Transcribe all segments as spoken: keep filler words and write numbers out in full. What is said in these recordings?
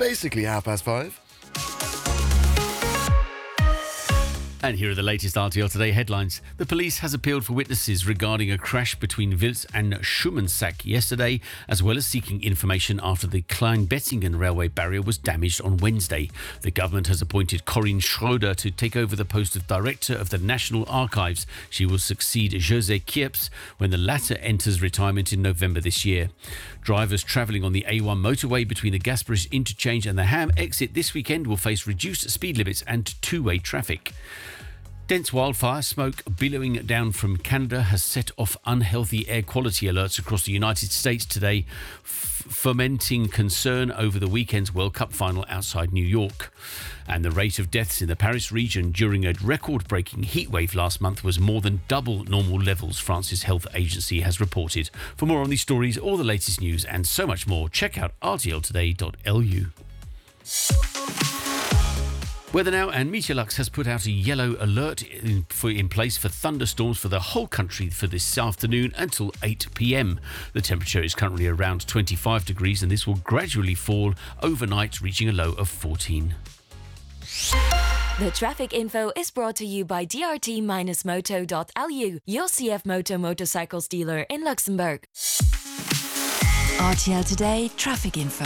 basically half past five. And here are the latest R T L Today headlines. The police has appealed for witnesses regarding a crash between Wils and Schumannsack yesterday, as well as seeking information after the Klein-Betzingen railway barrier was damaged on Wednesday. The government has appointed Corinne Schroeder to take over the post of Director of the National Archives. She will succeed José Kierps when the latter enters retirement in November this year. Drivers travelling on the A one motorway between the Gasperis interchange and the Ham exit this weekend will face reduced speed limits and two-way traffic. Dense wildfire smoke billowing down from Canada has set off unhealthy air quality alerts across the United States today, f- fomenting concern over the weekend's World Cup final outside New York. And the rate of deaths in the Paris region during a record-breaking heatwave last month was more than double normal levels, France's health agency has reported. For more on these stories, all the latest news and so much more, check out r t l today dot l u. Weather now, and Meteorlux has put out a yellow alert in, for, in place for thunderstorms for the whole country for this afternoon until eight p.m. The temperature is currently around twenty-five degrees and this will gradually fall overnight, reaching a low of fourteen. The traffic info is brought to you by d r t dash moto dot l u, your C F Moto motorcycles dealer in Luxembourg. R T L Today traffic info.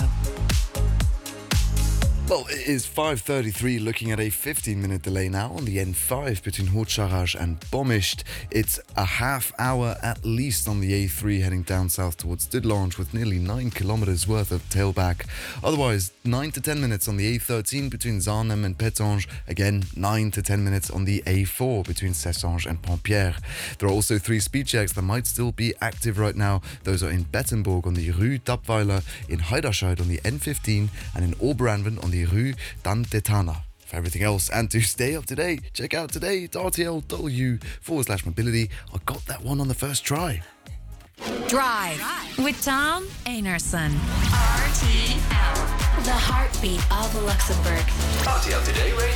Well, it is five thirty-three, looking at a fifteen minute delay now on the N five between Hochsarage and Bommischt. It's a half hour at least on the A three heading down south towards Didlange with nearly nine kilometres worth of tailback. Otherwise, nine to ten minutes on the A thirteen between Zarnem and Pétange. Again, nine to ten minutes on the A four between Cessange and Pompierre. There are also three speed checks that might still be active right now. Those are in Bettenburg on the Rue Dappweiler, in Heiderscheid on the N fifteen, and in Oberanven on the Rue Dantetana. For everything else and to stay up to date, check out today.rtl.u forward slash mobility. I got that one on the first try. Drive with Tom Einarson. R T L, the heartbeat of Luxembourg. R T L Today Radio.